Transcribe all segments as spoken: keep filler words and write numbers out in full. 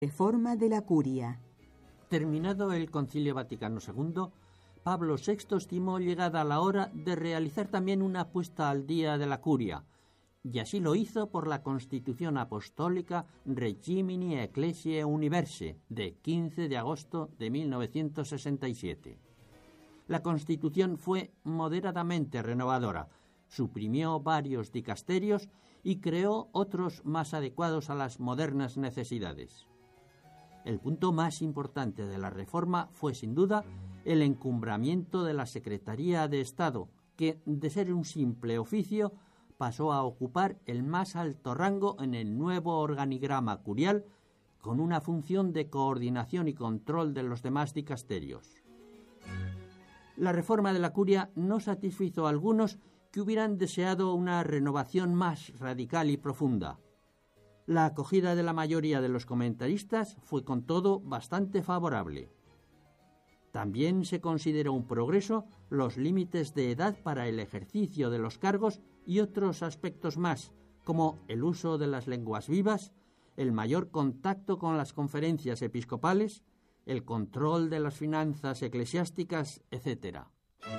Reforma de la Curia. Terminado el Concilio Vaticano segundo, Pablo sexto estimó llegada la hora de realizar también una puesta al día de la Curia, y así lo hizo por la Constitución Apostólica Regimini Ecclesiae Universae de quince de agosto de mil novecientos sesenta y siete. La Constitución fue moderadamente renovadora, suprimió varios dicasterios y creó otros más adecuados a las modernas necesidades. El punto más importante de la reforma fue, sin duda, el encumbramiento de la Secretaría de Estado, que, de ser un simple oficio, pasó a ocupar el más alto rango en el nuevo organigrama curial, con una función de coordinación y control de los demás dicasterios. La reforma de la Curia no satisfizo a algunos que hubieran deseado una renovación más radical y profunda. La acogida de la mayoría de los comentaristas fue con todo bastante favorable. También se consideró un progreso los límites de edad para el ejercicio de los cargos y otros aspectos más, como el uso de las lenguas vivas, el mayor contacto con las conferencias episcopales, el control de las finanzas eclesiásticas, etcétera.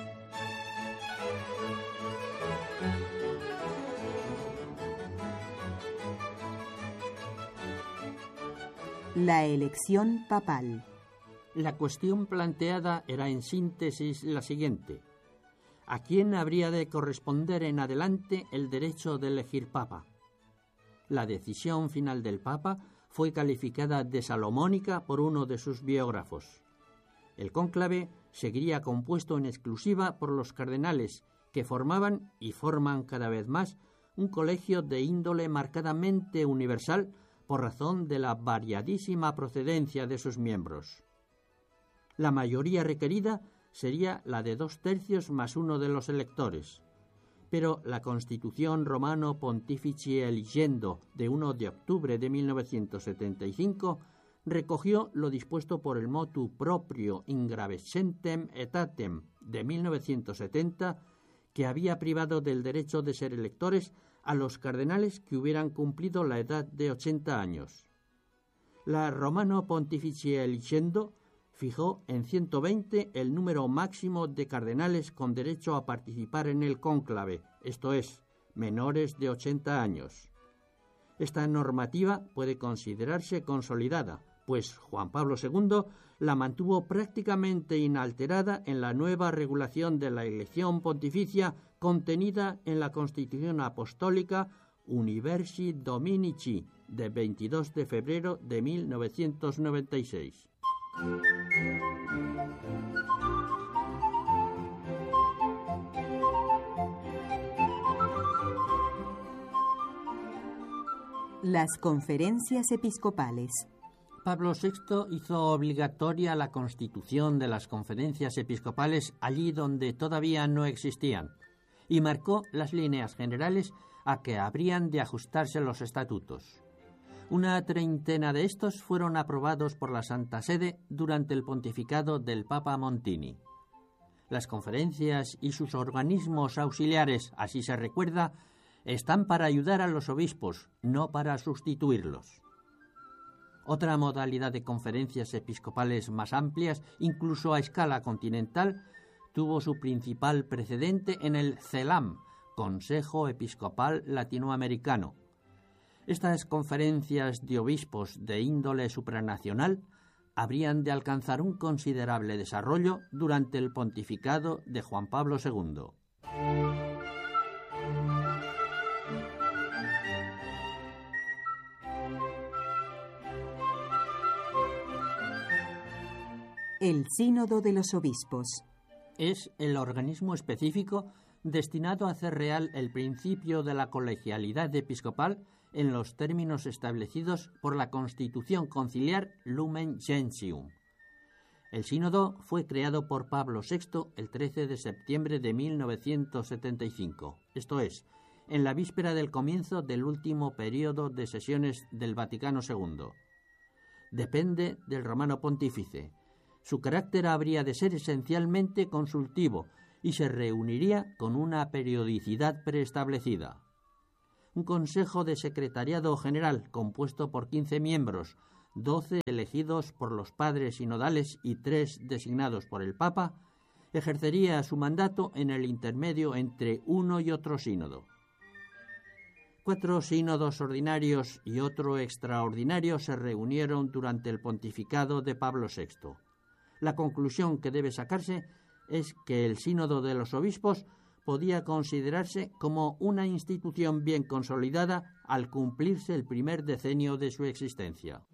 La elección papal. La cuestión planteada era en síntesis la siguiente: ¿a quién habría de corresponder en adelante el derecho de elegir papa? La decisión final del papa fue calificada de salomónica por uno de sus biógrafos. El cónclave seguiría compuesto en exclusiva por los cardenales, que formaban y forman cada vez más un colegio de índole marcadamente universal por razón de la variadísima procedencia de sus miembros. La mayoría requerida sería la de dos tercios más uno de los electores, pero la Constitución Romano Pontifici Eligendo de primero de octubre de mil novecientos setenta y cinco recogió lo dispuesto por el motu proprio Ingravescentem Etatem de mil novecientos setenta, que había privado del derecho de ser electores a los cardenales que hubieran cumplido la edad de ochenta años. La Romano Pontifici Eligendo fijó en ciento veinte el número máximo de cardenales con derecho a participar en el cónclave, esto es, menores de ochenta años. Esta normativa puede considerarse consolidada, pues Juan Pablo segundo la mantuvo prácticamente inalterada en la nueva regulación de la elección pontificia contenida en la Constitución Apostólica Universi Dominici de veintidós de febrero de mil novecientos noventa y seis. Las conferencias episcopales. Pablo sexto hizo obligatoria la constitución de las conferencias episcopales allí donde todavía no existían y marcó las líneas generales a que habrían de ajustarse los estatutos. Una treintena de estos fueron aprobados por la Santa Sede durante el pontificado del Papa Montini. Las conferencias y sus organismos auxiliares, así se recuerda, están para ayudar a los obispos, no para sustituirlos. Otra modalidad de conferencias episcopales más amplias, incluso a escala continental, tuvo su principal precedente en el CELAM, Consejo Episcopal Latinoamericano. Estas conferencias de obispos de índole supranacional habrían de alcanzar un considerable desarrollo durante el pontificado de Juan Pablo segundo. El Sínodo de los Obispos. Es el organismo específico destinado a hacer real el principio de la colegialidad episcopal en los términos establecidos por la Constitución Conciliar Lumen Gentium. El sínodo fue creado por Pablo sexto el trece de septiembre de mil novecientos setenta y cinco, esto es, en la víspera del comienzo del último período de sesiones del Vaticano segundo. Depende del Romano Pontífice. Su carácter habría de ser esencialmente consultivo y se reuniría con una periodicidad preestablecida. Un consejo de secretariado general compuesto por quince miembros doce elegidos por los padres sinodales y tres designados por el Papa, ejercería su mandato en el intermedio entre uno y otro sínodo. Cuatro sínodos ordinarios y otro extraordinario se reunieron durante el pontificado de Pablo sexto. La conclusión que debe sacarse es que el sínodo de los obispos podía considerarse como una institución bien consolidada al cumplirse el primer decenio de su existencia.